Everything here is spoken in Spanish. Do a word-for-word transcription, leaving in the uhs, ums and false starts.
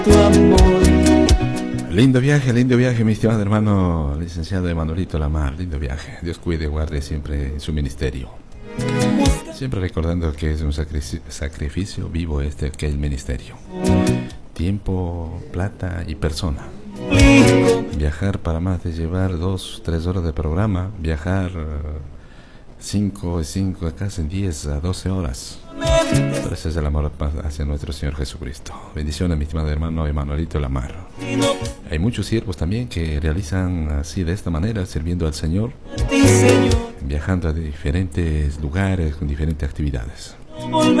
tu amor. Lindo viaje, lindo viaje, mi estimado hermano licenciado Emanuelito Lamar. Lindo viaje. Dios cuide y guarde siempre en su ministerio. Siempre recordando que es un sacrificio, sacrificio vivo este que es el ministerio. Tiempo, plata y persona. Viajar para más de llevar dos, tres horas de programa. Viajar cinco, cinco, casi diez a doce horas. Pero ese es el amor hacia nuestro Señor Jesucristo. Bendiciones, mi estimado hermano Emanuelito Lamar. Hay muchos siervos también que realizan así, de esta manera, sirviendo al Señor, viajando a diferentes lugares con diferentes actividades.